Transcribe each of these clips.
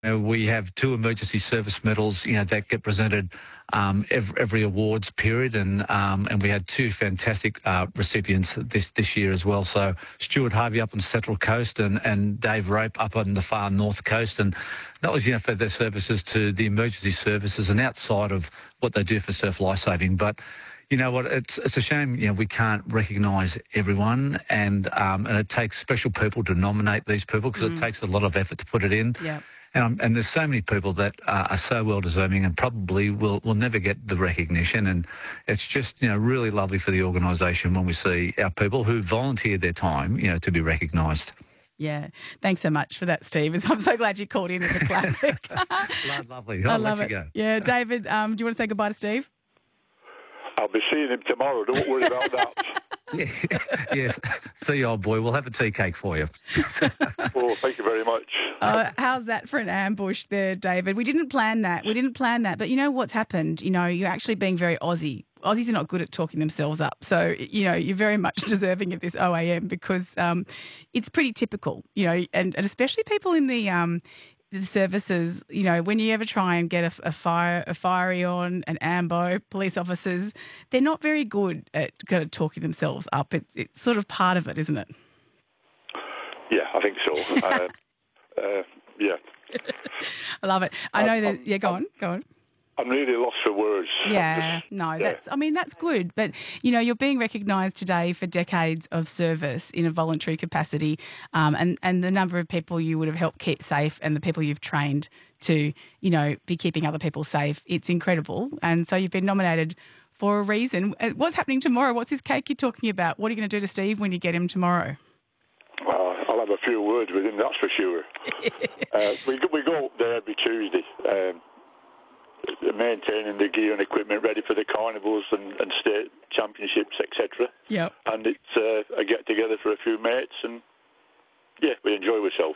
We have 2 emergency service medals, that get presented every awards period, and we had 2 fantastic recipients this year as well. So Stuart Harvey up on the Central Coast and Dave Rope up on the far North Coast, and that was for their services to the emergency services and outside of what they do for surf lifesaving. But you know what? It's a shame. We can't recognise everyone, and it takes special people to nominate these people because it takes a lot of effort to put it in. Yeah. And there's so many people that are so well deserving and probably will never get the recognition. And it's just really lovely for the organisation when we see our people who volunteer their time to be recognised. Yeah. Thanks so much for that, Steve. I'm so glad you called in as a classic. Lovely. I'll let you go. Yeah. David, do you want to say goodbye to Steve? I'll be seeing him tomorrow. Don't worry about that. Yes. See you, old boy. We'll have a tea cake for you. Oh, thank you very much. How's that for an ambush there, David? We didn't plan that. But you know what's happened? You're actually being very Aussie. Aussies are not good at talking themselves up. So, you're very much deserving of this OAM because it's pretty typical, and especially people in the services, when you ever try and get a fiery on, an ambo, police officers, they're not very good at kind of talking themselves up. It's sort of part of it, isn't it? Yeah, I think so. Yeah. I love it. I know that. Yeah, go on. I'm really lost for words. Yeah, that's good. But, you're being recognised today for decades of service in a voluntary capacity, and the number of people you would have helped keep safe and the people you've trained to, be keeping other people safe. It's incredible. And so you've been nominated for a reason. What's happening tomorrow? What's this cake you're talking about? What are you going to do to Steve when you get him tomorrow? Well, I'll have a few words with him, that's for sure. We go up there every Tuesday, maintaining the gear and equipment ready for the carnivals and state championships, etc. Yep. And it's a get-together for a few mates, and, we enjoy ourselves.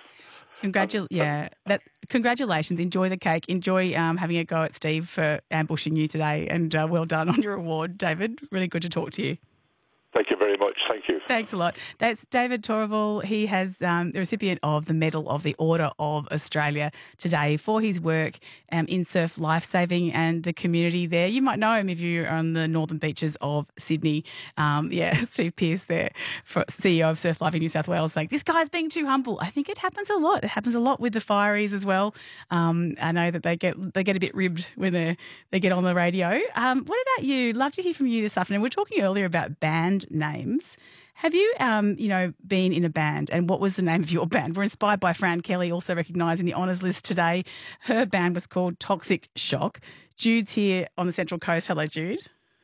Congratulations. Enjoy the cake. Enjoy having a go at Steve for ambushing you today, and well done on your award, David. Really good to talk to you. Thank you very much. Thank you. Thanks a lot. That's David Torval. He has the recipient of the Medal of the Order of Australia today for his work in surf lifesaving and the community there. You might know him if you're on the northern beaches of Sydney. Steve Pearce there, CEO of Surf Life in New South Wales, saying, this guy's being too humble. I think it happens a lot. It happens a lot with the fireys as well. I know that they get a bit ribbed when they get on the radio. What about you? Love to hear from you this afternoon. We were talking earlier about band names. Have you, been in a band, and what was the name of your band? We're inspired by Fran Kelly, also recognised in the honours list today. Her band was called Toxic Shock. Jude's here on the Central Coast. Hello, Jude.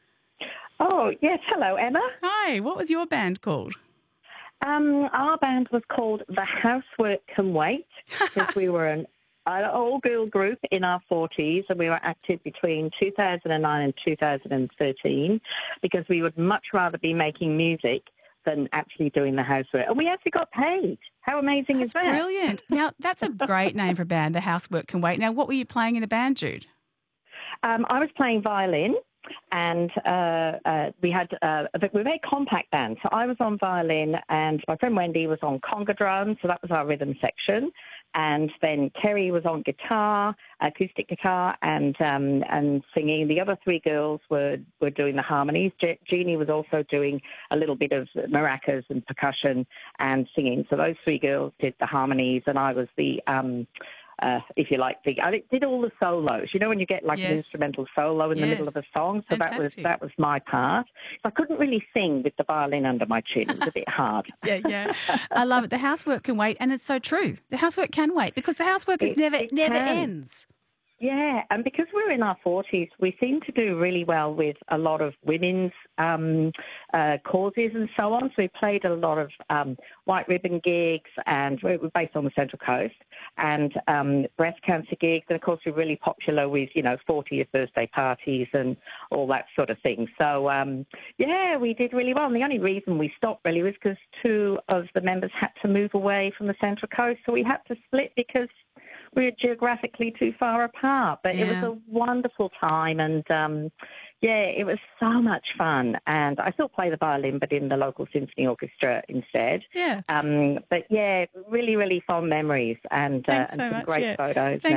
Oh, yes. Hello, Emma. Hi. What was your band called? Our band was called The Housework Can Wait, because we were an all-girl group in our 40s, and we were active between 2009 and 2013 because we would much rather be making music than actually doing the housework. And we actually got paid. How amazing is that? Brilliant. Now, that's a great name for a band, The Housework Can Wait. Now, what were you playing in the band, Jude? I was playing violin. And we had we're a very compact band. So I was on violin, and my friend Wendy was on conga drum, so that was our rhythm section. And then Kerry was on guitar, acoustic guitar, and singing. The other 3 girls were doing the harmonies. Jeannie was also doing a little bit of maracas and percussion and singing. So those 3 girls did the harmonies, and I was the if you like, I did all the solos. When you get an instrumental solo in the middle of a song. So that was my part. I couldn't really sing with the violin under my chin. It was a bit hard. Yeah. I love it. The housework can wait, and it's so true. The housework can wait because the housework never ends. Yeah, and because we're in our 40s, we seem to do really well with a lot of women's causes and so on. So we played a lot of white ribbon gigs, and we're based on the Central Coast, and breast cancer gigs. And, of course, we're really popular with, 40th birthday parties and all that sort of thing. So, we did really well. And the only reason we stopped really was because 2 of the members had to move away from the Central Coast. So we had to split because we were geographically too far apart, but it was a wonderful time, and it was so much fun. And I still play the violin, but in the local symphony orchestra instead. Yeah. Really, really fond memories, and some great photos.